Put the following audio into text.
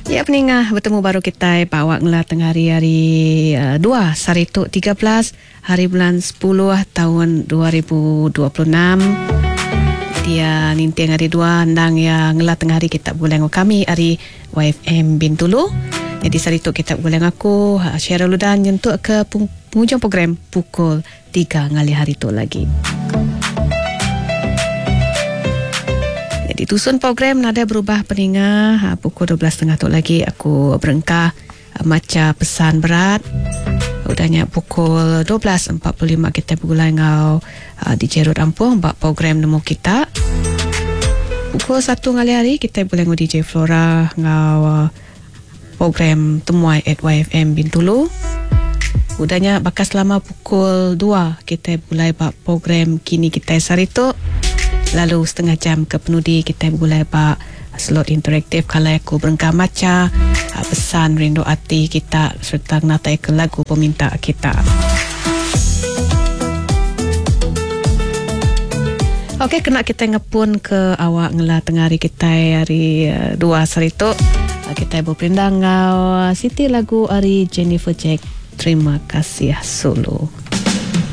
Ya peningah bertemu baru kita Pak Ngela tengah hari 2 Sarituk 13 hari bulan 10 tahun 2026. Dia ninting hari 2 nang yang ngela tengah hari kita bulan kami hari YFM Bintulu. Jadi Sarituk kita bulan aku Syarul Ludan nyentuk ke penghujung program pukul 3 ngali hari tu lagi. Ditusun program nada berubah peningah pukul 12.30 tu lagi aku berengkah maca pesan berat. Udahnya pukul 12.45 kita bergulai ngau DJ Rod Ampung bak program nemu kita. Pukul 1 ngali hari kita boleh ngau DJ Flora ngau program temuai at YFM Bintulu. Udahnya bakas selama pukul 2 kita mulai bak program kini kita Sarituk. Lalu setengah jam ke penudi kita mulai pak slot interaktif kalau aku berengkah maca pesan rindu hati kita serta natai ke lagu peminta kita. Okey, kena kita ngepun ke awak ngela tengah hari kita hari 2 Sarituk. Kita berpindang ngau Siti lagu hari Jennifer Jack. Terima kasih Solo.